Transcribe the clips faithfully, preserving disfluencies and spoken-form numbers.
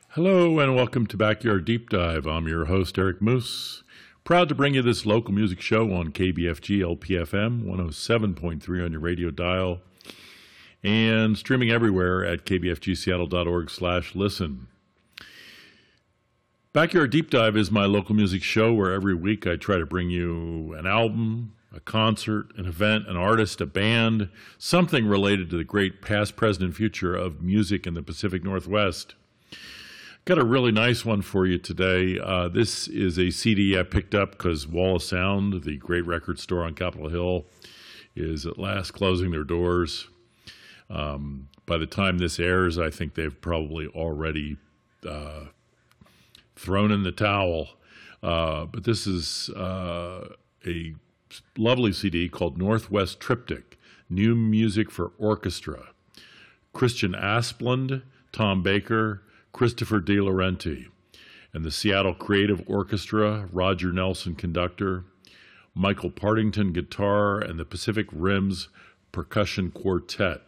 Hello and welcome to Backyard Deep Dive. I'm your host, Eric Moose. Proud to bring you this local music show on K B F G L P F M one oh seven point three on your radio dial and streaming everywhere at k b f g seattle dot org slash listen. Backyard Deep Dive is my local music show where every week I try to bring you an album, a concert, an event, an artist, a band, something related to the great past, present, and future of music in the Pacific Northwest. Got a really nice one for you today. Uh, this is a C D I picked up because Wall of Sound, the great record store on Capitol Hill, is at last closing their doors. Um, by the time this airs, I think they've probably already uh, thrown in the towel. Uh, but this is uh, a lovely C D called Northwest Triptych, New Music for Orchestra. Christian Asplund, Tom Baker, Christopher De Laurenti, and the Seattle Creative Orchestra, Roger Nelson conductor, Michael Partington guitar, and the Pacific Rims Percussion Quartet.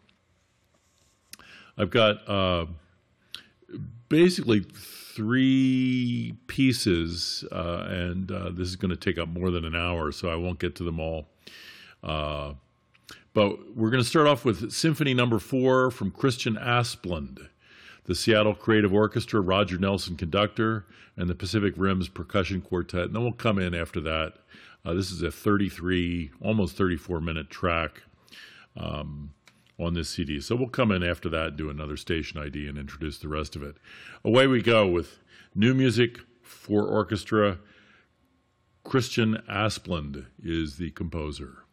I've got uh, basically three pieces, uh, and uh, this is going to take up more than an hour, so I won't get to them all. Uh, but we're going to start off with Symphony Number Four from Christian Asplund, the Seattle Creative Orchestra, Roger Nelson conductor, and the Pacific Rims Percussion Quartet. And then we'll come in after that. Uh, this is a thirty-three, almost thirty-four minute track um, on this C D. So we'll come in after that, do another station I D, and introduce the rest of it. Away we go with New Music for Orchestra. Christian Asplund is the composer.